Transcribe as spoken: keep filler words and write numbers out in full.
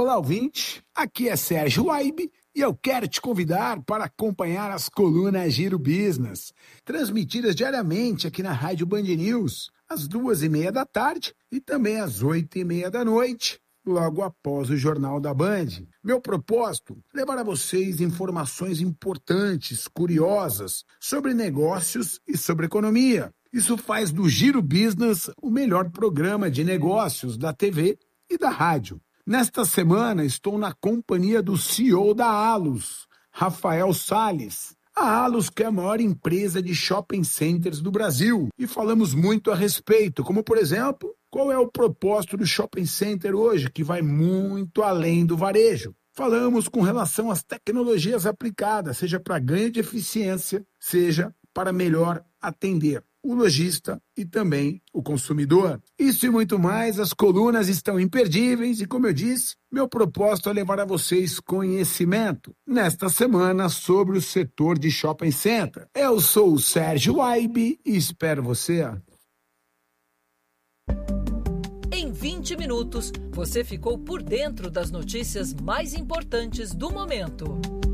Olá, ouvinte, aqui é Sérgio Waibe e eu quero te convidar para acompanhar as colunas Giro Business, transmitidas diariamente aqui na Rádio Band News, às duas e meia da tarde e também às oito e meia da noite, logo após o Jornal da Band. Meu propósito é levar a vocês informações importantes, curiosas, sobre negócios e sobre economia. Isso faz do Giro Business o melhor programa de negócios da T V e da rádio. Nesta semana, estou na companhia do C E O da Allos, Rafael Salles. A Allos, que é a maior empresa de shopping centers do Brasil, e falamos muito a respeito, como, por exemplo, qual é o propósito do shopping center hoje, que vai muito além do varejo. Falamos com relação às tecnologias aplicadas, seja para ganho de eficiência, seja para melhor atender o lojista e também o consumidor. Isso e muito mais, as colunas estão imperdíveis e, como eu disse, meu propósito é levar a vocês conhecimento nesta semana sobre o setor de shopping center. Eu sou o Sérgio Waibe e espero você. Em vinte minutos, você ficou por dentro das notícias mais importantes do momento.